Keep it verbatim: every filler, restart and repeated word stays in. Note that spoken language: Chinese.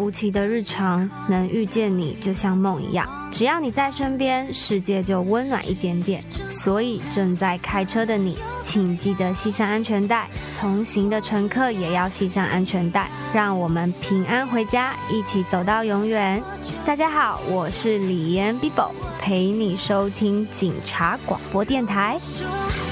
无期的日常，能遇见你就像梦一样，只要你在身边，世界就温暖一点点。所以正在开车的你，请记得系上安全带，同行的乘客也要系上安全带，让我们平安回家，一起走到永远。大家好，我是李妍 Bibo， 陪你收听警察广播电台。